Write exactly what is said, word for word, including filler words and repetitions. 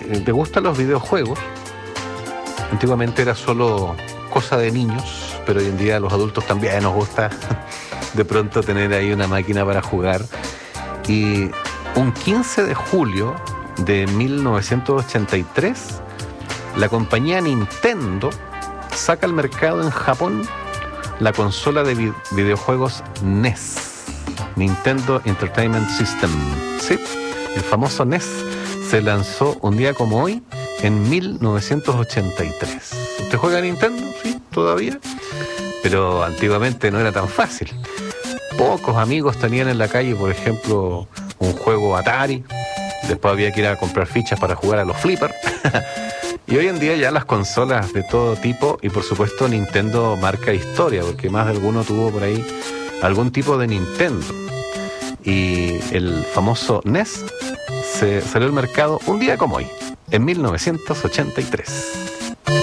te gustan los videojuegos, antiguamente era solo cosa de niños, pero hoy en día a los adultos también nos gusta de pronto tener ahí una máquina para jugar. Y un quince de julio de mil novecientos ochenta y tres, la compañía Nintendo saca al mercado en Japón la consola de vi- videojuegos N E S, Nintendo Entertainment System. Sí, el famoso N E S se lanzó un día como hoy en mil novecientos ochenta y tres. ¿Usted juega a Nintendo? Sí, todavía. Pero antiguamente no era tan fácil. Pocos amigos tenían en la calle, por ejemplo, un juego Atari. Después había que ir a comprar fichas para jugar a los flippers. Y hoy en día ya las consolas de todo tipo, y por supuesto Nintendo marca historia, porque más de alguno tuvo por ahí algún tipo de Nintendo. Y el famoso N E S se salió al mercado un día como hoy, en mil novecientos ochenta y tres.